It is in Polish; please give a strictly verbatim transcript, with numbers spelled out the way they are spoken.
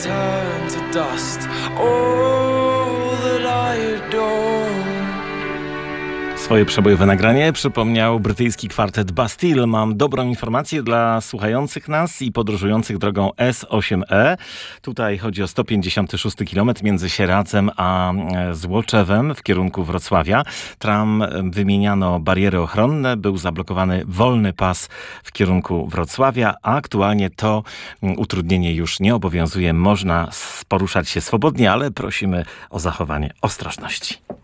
turn to dust. All that I adore. Swoje przebojowe nagranie przypomniał brytyjski kwartet Bastille. Mam dobrą informację dla słuchających nas i podróżujących drogą S osiem E. Tutaj chodzi o sto pięćdziesiąty szósty kilometr między Sieradzem a Złoczewem w kierunku Wrocławia. Tam wymieniano bariery ochronne, był zablokowany wolny pas w kierunku Wrocławia, a aktualnie to utrudnienie już nie obowiązuje. Można poruszać się swobodnie, ale prosimy o zachowanie ostrożności.